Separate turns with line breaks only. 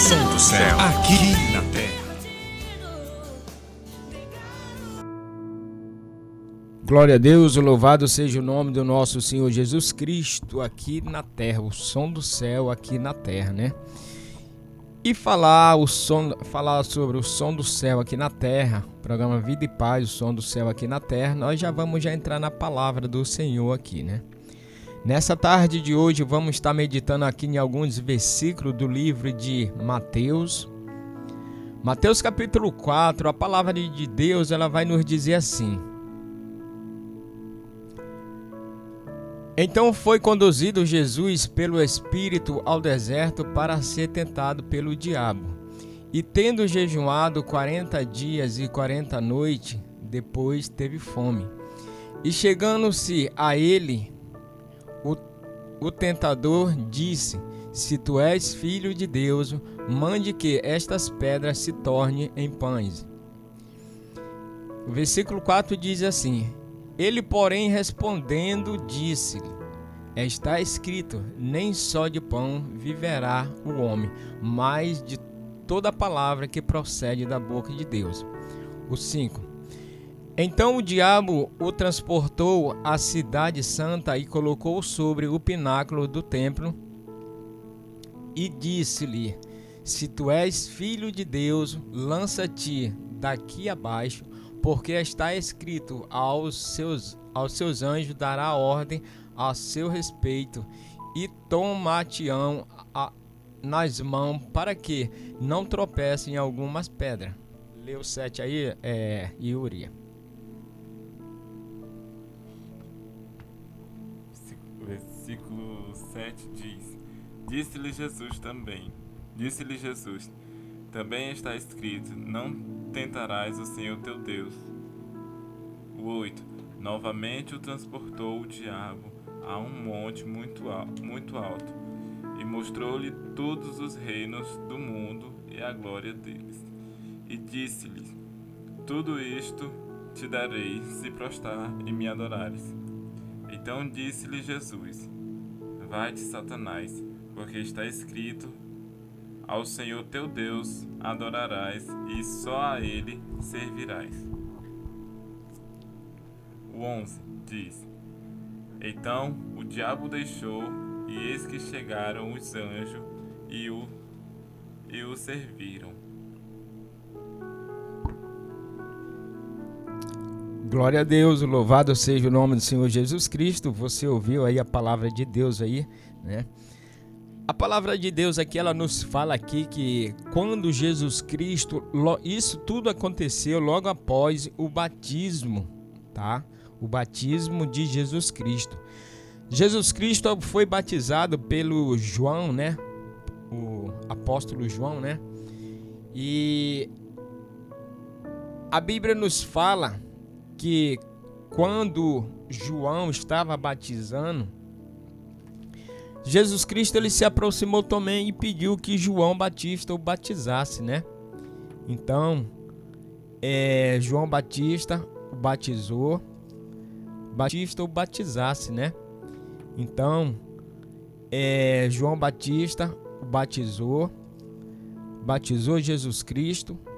Som do céu, aqui na terra.
Glória a Deus, louvado seja o nome do nosso Senhor Jesus Cristo aqui na terra, o som do céu aqui na terra, né? E falar sobre o som do céu aqui na terra, programa Vida e Paz, o som do céu aqui na terra, nós já vamos entrar na palavra do Senhor aqui, né? Nessa tarde de hoje vamos estar meditando aqui em alguns versículos do livro de Mateus. Mateus capítulo 4, a palavra de Deus ela vai nos dizer assim: Então foi conduzido Jesus pelo Espírito ao deserto para ser tentado pelo diabo. E tendo jejuado 40 dias e 40 noites, depois teve fome. E chegando-se a ele, o tentador disse: Se tu és filho de Deus, mande que estas pedras se tornem em pães. O versículo 4 diz assim: Ele, porém, respondendo, disse-lhe: Está escrito, nem só de pão viverá o homem, mas de toda a palavra que procede da boca de Deus. O 5. Então o diabo o transportou à cidade santa e colocou sobre o pináculo do templo e disse-lhe: Se tu és filho de Deus, lança-te daqui abaixo, porque está escrito, aos seus anjos dará ordem a seu respeito, e tomar-te-ão nas mãos, para que não tropecem em algumas pedras. Lê o 7 aí, Yuri.
Versículo 7 diz: Disse-lhe Jesus, também está escrito, não tentarás o Senhor teu Deus. O 8. Novamente o transportou o diabo a um monte muito alto, e mostrou-lhe todos os reinos do mundo e a glória deles. E disse-lhe: Tudo isto te darei, se prostrar e me adorares. Então disse-lhe Jesus: Vai-te, Satanás, porque está escrito, ao Senhor teu Deus adorarás, e só a ele servirás. O 11 diz: Então o diabo deixou, e eis que chegaram os anjos e o serviram.
Glória a Deus, louvado seja o nome do Senhor Jesus Cristo. Você ouviu aí a palavra de Deus aí, né? A palavra de Deus aqui, ela nos fala aqui que quando Jesus Cristo, isso tudo aconteceu logo após o batismo, tá? O batismo de Jesus Cristo. Jesus Cristo foi batizado pelo João, né? O apóstolo João, né? E a Bíblia nos fala que quando João estava batizando, Jesus Cristo ele se aproximou também e pediu que João Batista o batizasse, né? Então, João Batista o batizou, Batista o batizasse, né? Então, João Batista o batizou Jesus Cristo.